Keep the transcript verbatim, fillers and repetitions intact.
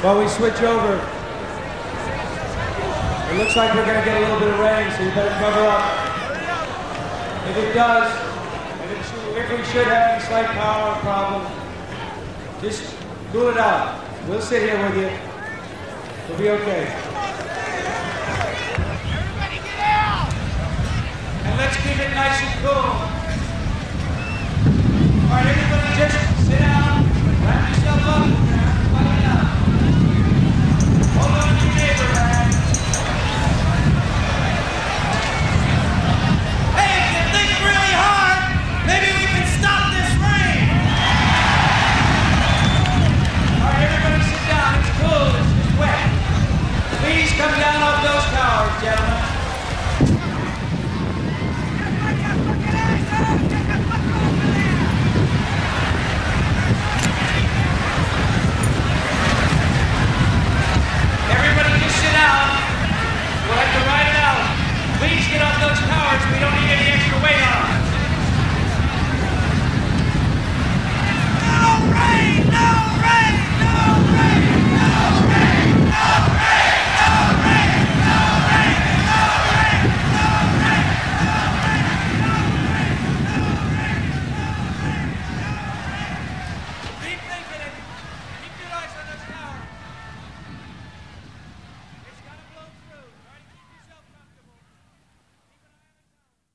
while we switch over. It looks like we're going to get a little bit of rain, so you better cover up. If it does, and if, if we should have any slight power problem, just cool it out. We'll sit here with you. We'll be okay. Everybody get out! And let's keep it nice and cool.